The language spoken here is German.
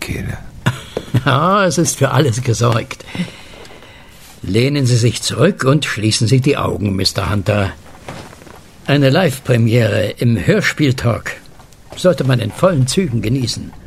Tiere. Ja, es ist für alles gesorgt. Lehnen Sie sich zurück und schließen Sie die Augen, Mr. Hunter. Eine Live-Premiere im Hörspieltalk sollte man in vollen Zügen genießen.